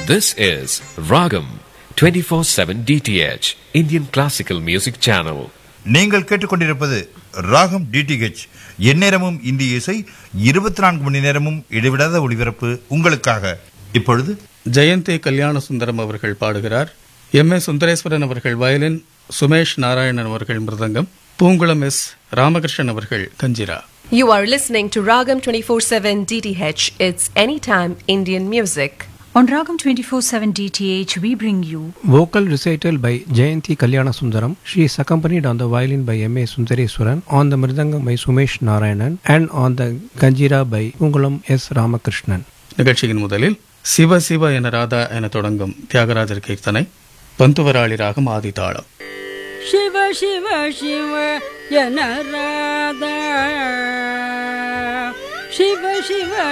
This is Ragam 24/7 DTH Indian Classical Music Channel. நீங்கள் கேட்டுக்கொண்டிருப்பது ராகம் டிடிஹெச், எந்நேரமும் இந்திய இசை, 24 மணி நேரமும் இடைவிடாத ஒளிபரப்பு உங்களுக்காக. இப்பொழுது ஜெயந்தி கல்யாண சுந்தரம் அவர்கள் பாடுகிறார். M.A. சுந்தரேஸ்வரன் அவர்கள் வயலின், சுமேஷ் நாராயணன் அவர்கள் மிருதங்கம், பூங்குளம் S. ராமகிருஷ்ணன் அவர்கள் kanjira. You are listening to Ragam 24/7 DTH. It's anytime Indian music. On Ragam 24/7 DTH, we bring you vocal recital by Jayanti Kalyana Sundaram. She is accompanied on the violin by M.A. Sundareswaran, on the mridangam by Sumesh Narayanan, and on the ganjira by Pungulam S. Ramakrishnan. நிகழ்ச்சியின் முதலில் சிவ சிவ என ராதா என தொடங்கும் தியாகராஜர் கீர்த்தனை, பந்துவராளி ராகம் ஆதி தாளம். शिव शिव शिव यन राधा शिव शिव